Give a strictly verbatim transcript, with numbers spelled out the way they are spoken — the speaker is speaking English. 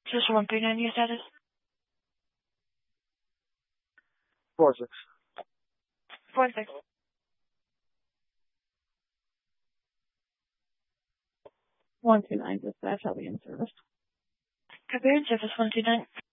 Just one three nine, your status? Four six. Four six. One two nine dispatch, I'll be in service. Copy, service one two nine.